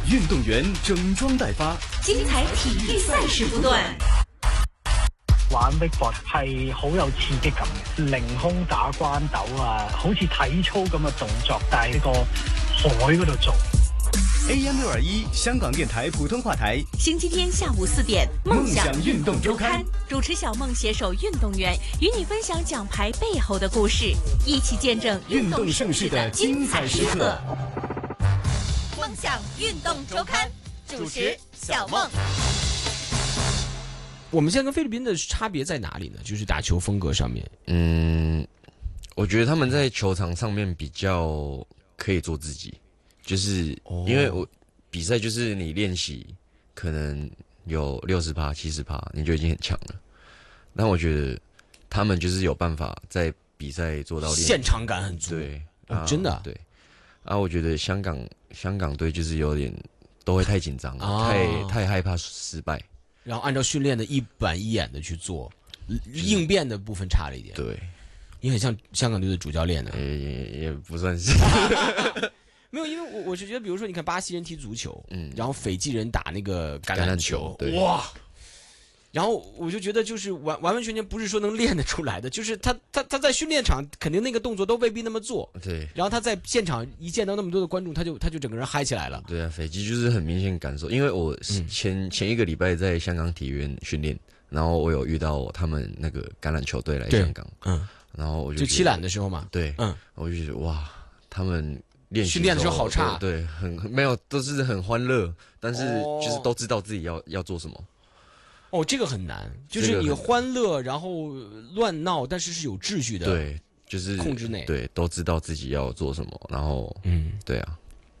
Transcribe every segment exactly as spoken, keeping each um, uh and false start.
运动员整裝待發， 精彩體育賽事不斷。 玩 wakeboard 係好有刺激感嘅，凌空打關斗啊，好似體操咁嘅動作，但係呢個海嗰度做。 A M 六二一香港電台普通話台， 星期天下午四點，夢想運動週刊，主持小夢攜手運動員，與你分享獎牌背後的故事，一起見證運動盛世的精彩時刻。夢想運動週刊，主持小夢。 我們現在跟菲律賓的差別在哪裡呢？就是打球風格上面。 嗯，我覺得他們在球場上面比較可以做自己，就是因為我比賽就是你練習可能有六十趴、七十趴，你就已經很強了。但我覺得他們就是有辦法在比賽做到練習現場感很足。 對， 哦，真的。 對。啊，我覺得香港香港隊就是有點都會太緊張， 哦， 太太害怕失敗。 然後按照訓練的一板一眼的去做，應變的部分差了一點。 對， 你很像香港隊的主教練呢。 也也也不算是。 沒有，因為我我是覺得，比如說，你看巴西人踢足球，嗯，然後斐濟人打那個橄欖球， 橄欖球， 哇！然後我就覺得，就是完完完全全不是說能練得出來的，就是他他他在訓練場肯定那個動作都未必那麼做， 對。 然後他在現場一見到那麼多的觀眾，他就他就整個人嗨起來了。 對啊，斐濟就是很明顯感受，因為我前、嗯、前一個禮拜在香港體院訓練，然後我有遇到他們那個橄欖球隊來香港，嗯，然後我就就七欖的時候嘛， 對，嗯，我就覺得哇，他們練習訓練的時候好差， 對，對很沒有都是很歡樂，但是就是都知道自己要要做什麼。 哦，這個很難，就是你歡樂，然後亂鬧，但是是有秩序的， 對，就是控制內， 對，都知道自己要做什麼，然後，嗯，對啊。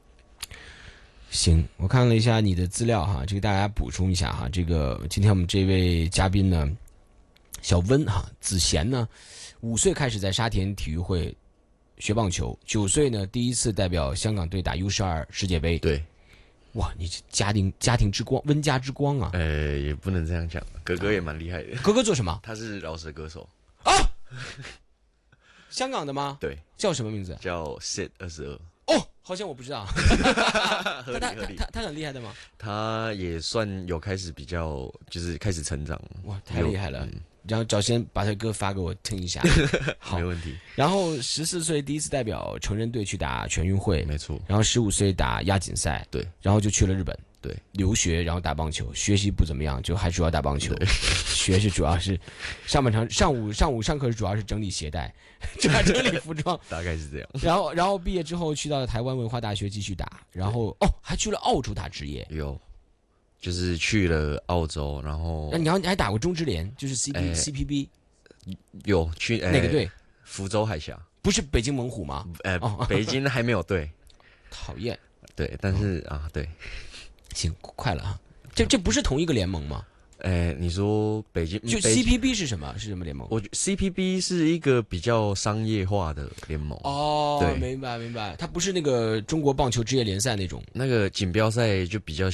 行，我看了一下你的資料哈，這個大家補充一下哈，這個今天我們這位嘉賓呢，小溫哈，子賢呢，五歲開始在沙田體育會學棒球，九歲呢第一次代表香港隊打 U 十二世界盃， 對。 哇，你家庭家庭之光，溫家之光啊！ 呃，也不能這樣講，哥哥也蠻厲害的。 哥哥做什麼？ 他是饒舌歌手啊，香港的嗎？ 對， 叫什麼名字？ 叫 Sid 二十二。 哦，好像我不知道。合理合理。他他很厲害的嗎？ 他也算有開始比較，就是開始成長。 哇，太厲害了！嗯，然後找先把他歌發給我聽一下。好， 沒問題。 然後十四歲第一次代表成人隊去打全運會， 沒錯。 然後十五歲打亞錦賽， 對。然後就去了日本， 對， 留學，然後打棒球，學習不怎麼樣，就還主要打棒球。學是主要是上半場上午上午上課是主要是整理鞋帶，整理服裝， 大概是這樣。 然後然後畢業之後去到了台灣文化大學繼續打，然後哦還去了澳洲打職業。 有。就是去了澳洲，然後你還你還打過中職聯，就是 C P、欸、C P B， 有去、欸、 哪個隊？ 福州海峽， 不是北京猛虎嗎？ 呃、哦，北京還沒有隊， 討厭。 對，但是、哦、啊，對， 行，快了啊，這這不是同一個聯盟嗎？ 誒，你說北京就 C P B 是什麼？是什麼聯盟？ 我 C P B 是一個比較商業化的聯盟。 哦，對，明白明白，它不是那個中國棒球職業聯賽那種。 那個錦標賽就比較